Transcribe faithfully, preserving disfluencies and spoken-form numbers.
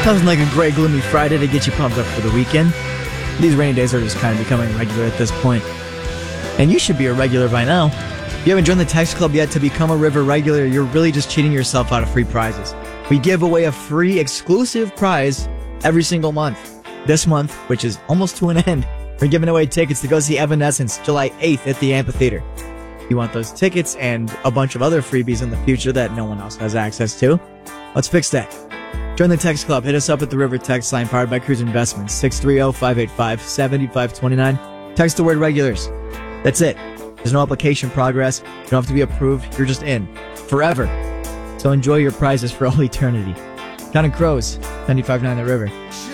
Nothing like a gray, gloomy Friday to get you pumped up for the weekend. These rainy days are just kind of becoming regular at this point. And you should be a regular by now. If you haven't joined the Text Club yet to become a River regular, you're really just cheating yourself out of free prizes. We give away a free exclusive prize every single month. This month, which is almost to an end, we're giving away tickets to go see Evanescence July eighth at the Amphitheater. You want those tickets and a bunch of other freebies in the future that no one else has access to? Let's fix that. Join the Text Club. Hit us up at the River Text line powered by Cruise Investments, six three zero, five eight five, seven five two nine. Text the word regulars. That's it. There's no application progress. You don't have to be approved. You're just in. Forever. So enjoy your prizes for all eternity. Counting Crows, ninety-five point nine The River.